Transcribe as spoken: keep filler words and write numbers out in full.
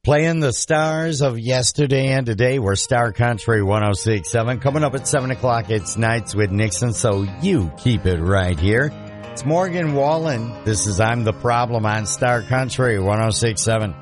Playing the stars of yesterday and today. We're Star Country one oh six point seven. Coming up at seven o'clock, it's Nights with Nixon, so you keep it right here. It's Morgan Wallen. This is I'm the Problem on Star Country one oh six point seven.